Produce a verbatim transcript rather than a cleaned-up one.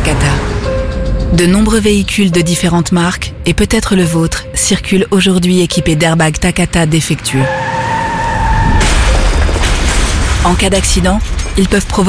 Takata. De nombreux véhicules de différentes marques, et peut-être le vôtre, circulent aujourd'hui équipés d'airbags Takata défectueux. En cas d'accident, ils peuvent provoquer